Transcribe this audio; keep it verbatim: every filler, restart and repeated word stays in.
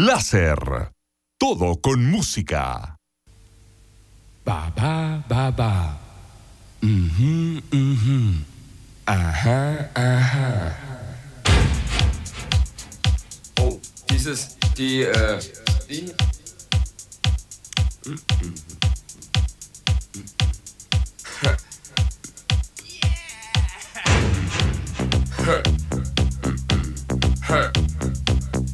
Láser. Todo con música. Ba, ba, ba, ba. Mhm, mhm. Aha, aha. Oh, dieses, die, äh, die. Yeah.